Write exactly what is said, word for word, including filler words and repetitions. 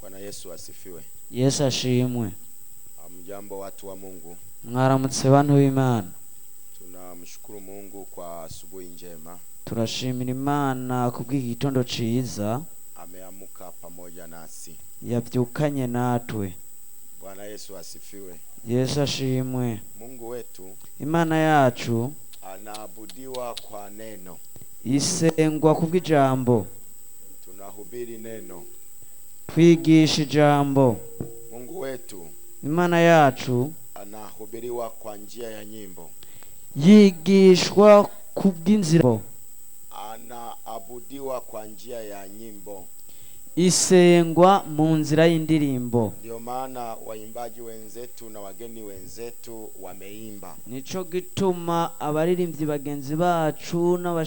Bwana Yesu asifiwe. Yesu ashimwe. Amjambo watu wa Mungu. Mwaramutse bantu b'Imana. Tunamshukuru Mungu kwa asubuhi njema. Turashimira Imana kubw'igitondo ciza. Ameamuka pamoja nasi. Yavyukanye natwe. Bwana Yesu asifiwe. Yesu ashimwe. Mungu wetu, Imana yacu anaabudiwa kwa neno. Isengwa kubw'ijambo. Tunahubiri neno. Twigisha ijambo. Mungu wetu, Imana yacu anahubiriwa kwa njia ya nyimbo. Yigishwa kubw'inzira. Anaabudiwa kwa njia ya nyimbo. Isengwa mu nzira y'indirimbo. Ndio maana waimbaji wenzetu na wageni wenzetu wameimba. Nico gituma abaririmbyi bagenzi bacu n'aba